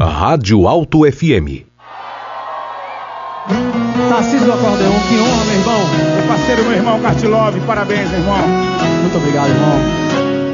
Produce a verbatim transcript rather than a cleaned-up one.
Rádio Alto F M. Tarcísio do acordeão, que honra, meu irmão. Meu parceiro, meu irmão Cartilove, parabéns, irmão. Muito obrigado, irmão.